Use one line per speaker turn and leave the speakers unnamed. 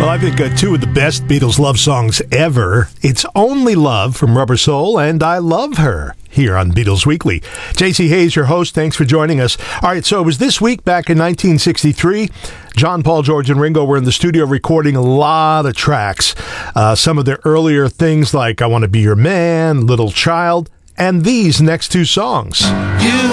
Well, I think two of the best Beatles love songs ever. It's Only Love from Rubber Soul and I Love Her here on Beatles Weekly. J.C. Hayes, your host. Thanks for joining us. All right, so it was this week back in 1963. John, Paul, George, and Ringo were in the studio recording a lot of tracks. Some of their earlier things like I Want to Be Your Man, Little Child, and these next two songs.